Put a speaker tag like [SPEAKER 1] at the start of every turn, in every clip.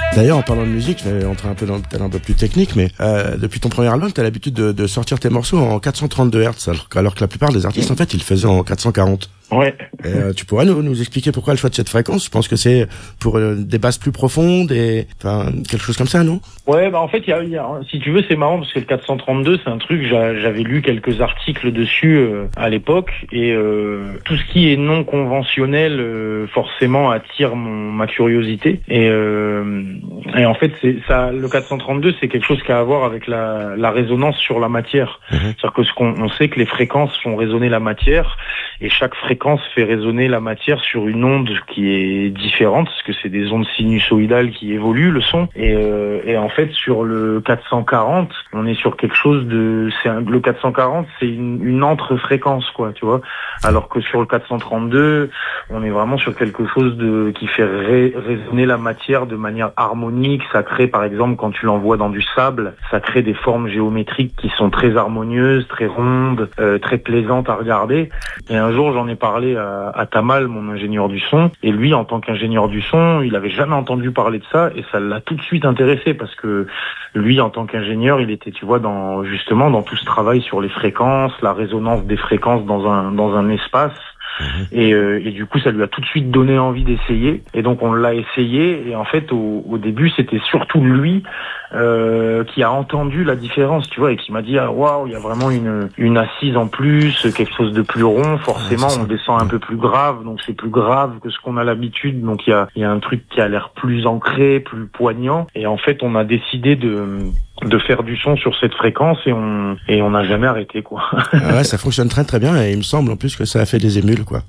[SPEAKER 1] D'ailleurs, en parlant de musique, je vais entrer un peu dans peut-être un peu plus technique, mais depuis ton premier album, t'as l'habitude de sortir tes morceaux en 432 Hz, alors que la plupart des artistes, en fait, ils le faisaient en 440.
[SPEAKER 2] Ouais.
[SPEAKER 1] Et, tu pourrais nous expliquer pourquoi le choix de cette fréquence? Je pense que c'est pour des basses plus profondes et enfin quelque chose comme ça, non?
[SPEAKER 2] Ouais, bah en fait, si tu veux, c'est marrant parce que le 432, c'est un truc, j'avais lu quelques articles dessus à l'époque, et tout ce qui est non conventionnel, forcément attire ma curiosité. Et en fait, le 432, c'est quelque chose qui a à voir avec la résonance sur la matière. C'est-à-dire que on sait que les fréquences font résonner la matière, et chaque fréquence fait résonner la matière sur une onde qui est différente, parce que c'est des ondes sinusoïdales qui évoluent, le son. Et en fait, sur le 440, on est sur quelque chose le 440, c'est une entre-fréquence, quoi, tu vois. Alors que sur le 432, on est vraiment sur quelque chose qui fait résonner la matière de manière harmonique. Ça crée, par exemple, quand tu l'envoies dans du sable, ça crée des formes géométriques qui sont très harmonieuses, très rondes, très plaisantes à regarder. Et un jour, j'en ai parlé à Tamal, mon ingénieur du son, et lui, en tant qu'ingénieur du son, il avait jamais entendu parler de ça, et ça l'a tout de suite intéressé, parce que lui, en tant qu'ingénieur, il était, tu vois, dans tout ce travail sur les fréquences, la résonance des fréquences dans un espace. Et du coup, ça lui a tout de suite donné envie d'essayer. Et donc, on l'a essayé. Et en fait, au début, c'était surtout lui qui a entendu la différence, tu vois, et qui m'a dit waouh, il y a vraiment une assise en plus, quelque chose de plus rond. Forcément, on descend un peu plus grave, donc c'est plus grave que ce qu'on a l'habitude. Donc il y a un truc qui a l'air plus ancré, plus poignant. Et en fait, on a décidé de faire du son sur cette fréquence, et on n'a jamais arrêté, quoi.
[SPEAKER 1] Ouais, ça fonctionne très très bien, et il me semble en plus que ça a fait des émules, quoi.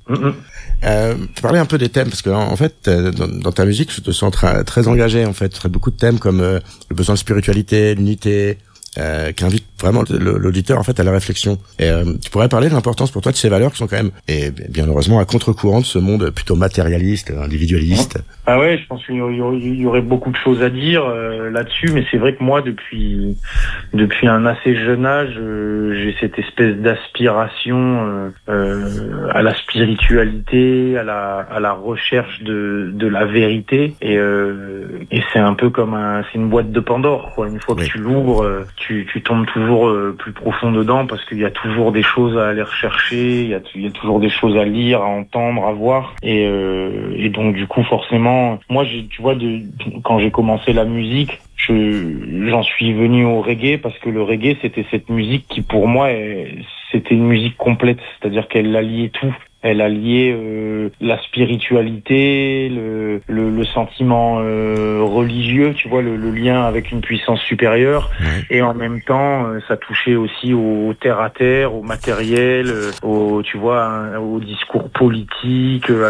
[SPEAKER 1] Tu parlais un peu des thèmes, parce que en fait, dans ta musique, je te sens très engagé, en fait. Tu traites beaucoup de thèmes comme le besoin de spiritualité, l'unité, qui invite vraiment l'auditeur, en fait, à la réflexion. Et tu pourrais parler de l'importance pour toi de ces valeurs qui sont quand même, et bien heureusement, à contre-courant de ce monde plutôt matérialiste, individualiste.
[SPEAKER 2] Ah ouais, je pense qu'il y aurait beaucoup de choses à dire là-dessus, mais c'est vrai que moi, depuis un assez jeune âge, j'ai cette espèce d'aspiration à la spiritualité, à la recherche de la vérité, et c'est un peu comme c'est une boîte de Pandore, quoi. Une fois que tu l'ouvres, tu tombes toujours plus profond dedans, parce qu'il y a toujours des choses à aller rechercher, il y a toujours des choses à lire, à entendre, à voir, et donc du coup forcément, moi tu vois, quand j'ai commencé la musique, j'en suis venu au reggae, parce que le reggae, c'était cette musique qui, pour moi, c'était une musique complète, c'est-à-dire qu'elle alliait tout. Elle alliait la spiritualité, le sentiment religieux, tu vois, le lien avec une puissance supérieure, et en même temps, ça touchait aussi au terre à terre, au matériel, au discours politique, à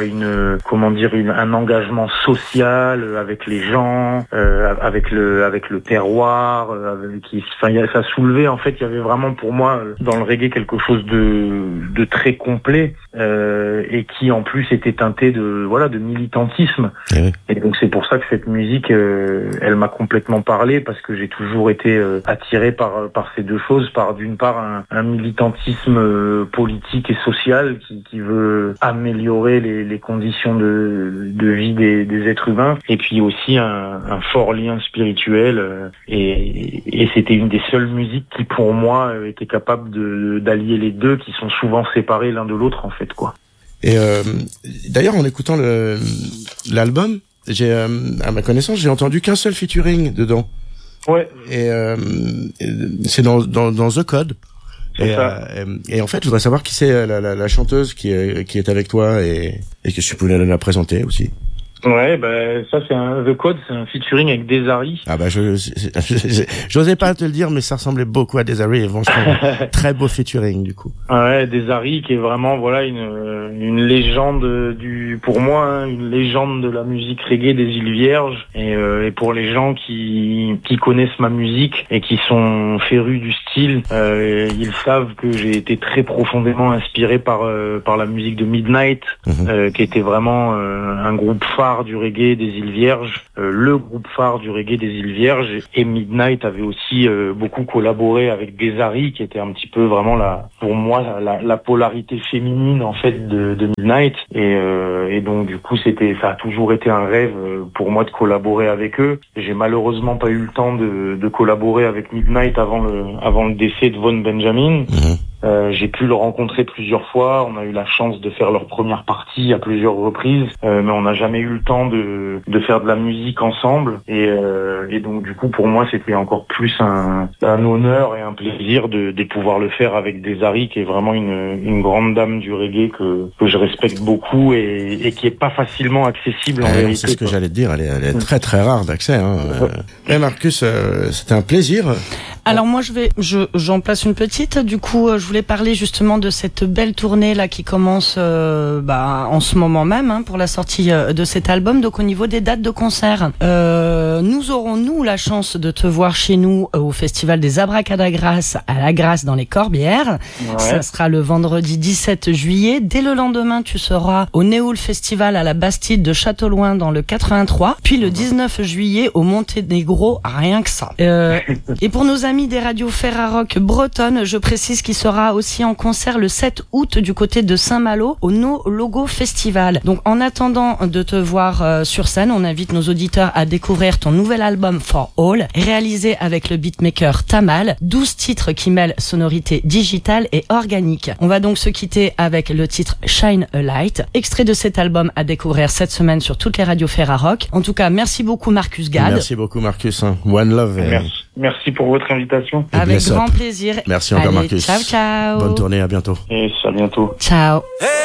[SPEAKER 2] un engagement social avec les gens, avec le terroir, ça soulevait, en fait, il y avait vraiment pour moi dans le reggae quelque chose de très complet. Et qui en plus était teinté de militantisme. Et donc c'est pour ça que cette musique, elle m'a complètement parlé, parce que j'ai toujours été attiré par ces deux choses, par d'une part un militantisme politique et social qui veut améliorer les conditions de vie des êtres humains, et puis aussi un fort lien spirituel, et c'était une des seules musiques qui pour moi était capable d'allier les deux, qui sont souvent séparés l'un de l'autre, en fait, quoi.
[SPEAKER 1] Et d'ailleurs, en écoutant l'album, à ma connaissance, j'ai entendu qu'un seul featuring dedans.
[SPEAKER 2] Ouais.
[SPEAKER 1] Et c'est dans The Code. Et en fait, je voudrais savoir qui c'est la chanteuse qui est avec toi, et que tu peux la présenter aussi.
[SPEAKER 2] Ouais, ça c'est The Code, c'est un featuring avec Desari.
[SPEAKER 1] Ah j'osais pas te le dire, mais ça ressemblait beaucoup à Desari, et franchement, très beau featuring du coup.
[SPEAKER 2] Ouais, Desari qui est vraiment une légende pour moi, une légende de la musique reggae des îles Vierges, et pour les gens qui connaissent ma musique et qui sont férus du style, ils savent que j'ai été très profondément inspiré par la musique de Midnight, qui était vraiment un groupe phare phare du reggae des îles Vierges, le groupe phare du reggae des îles Vierges, et Midnight avait aussi beaucoup collaboré avec Desari, qui était un petit peu vraiment pour moi la polarité féminine en fait de Midnight, et donc du coup ça a toujours été un rêve pour moi de collaborer avec eux. J'ai malheureusement pas eu le temps de collaborer avec Midnight avant le décès de Von Benjamin. J'ai pu le rencontrer plusieurs fois, on a eu la chance de faire leur première partie à plusieurs reprises, mais on n'a jamais eu le temps de faire de la musique ensemble, et donc du coup pour moi c'était encore plus un honneur et un plaisir de pouvoir le faire avec Desari, qui est vraiment une grande dame du reggae que je respecte beaucoup et qui est pas facilement accessible en vérité.
[SPEAKER 1] C'est ce que j'allais te dire, elle est très très rare d'accès. Mais Marcus, c'était un plaisir.
[SPEAKER 3] Alors moi j'en place une petite. Du coup, je voulais parler justement de cette belle tournée là qui commence en ce moment même pour la sortie de cet album. Donc au niveau des dates de concert, nous aurons la chance de te voir chez nous au festival des Abracadagras à la Grasse dans les Corbières. Ouais. Ça sera le vendredi 17 juillet. Dès le lendemain, tu seras au Néoul Festival à la Bastide de Châteauloin dans le 83. Puis le 19 juillet au Monténégro, rien que ça. Et pour nos amis des radios Ferrarock bretonnes, je précise qu'il sera aussi en concert le 7 août du côté de Saint-Malo au No Logo Festival. Donc en attendant de te voir sur scène, on invite nos auditeurs à découvrir ton nouvel album For All, réalisé avec le beatmaker Tamal, 12 titres qui mêlent sonorité digitale et organique. On va donc se quitter avec le titre Shine a Light, extrait de cet album à découvrir cette semaine sur toutes les radios Ferrarock. En tout cas, merci beaucoup Marcus Gad.
[SPEAKER 1] Merci beaucoup Marcus. One love.
[SPEAKER 2] Merci pour votre invitation.
[SPEAKER 3] Avec grand plaisir.
[SPEAKER 1] Merci encore Marcus.
[SPEAKER 3] Ciao, ciao.
[SPEAKER 1] Bonne tournée, à bientôt.
[SPEAKER 2] Et à bientôt.
[SPEAKER 3] Ciao.